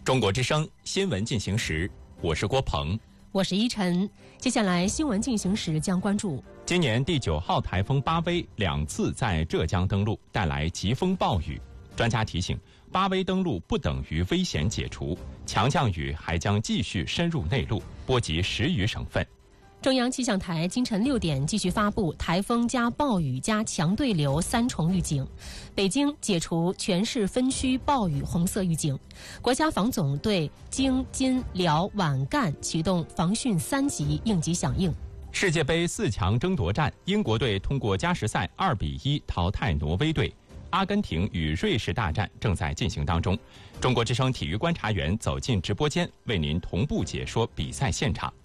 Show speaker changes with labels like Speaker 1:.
Speaker 1: 中国之声新闻进行时，我是郭鹏，
Speaker 2: 我是依晨。接下来新闻进行时将关注
Speaker 1: 今年第9号台风巴威2次在浙江登陆，带来疾风暴雨。专家提醒，巴威登陆不等于危险解除，强降雨还将继续深入内陆，波及10余省份。
Speaker 2: 中央气象台今晨6点继续发布台风加暴雨加强对流3重预警，北京解除全市分区暴雨红色预警。国家防总对京、津、辽、皖、赣启动防汛3级应急响应。
Speaker 1: 世界杯4强争夺战，英国队通过加时赛2比1淘汰挪威队。阿根廷与瑞士大战正在进行当中。中国之声体育观察员走进直播间，为您同步解说比赛现场。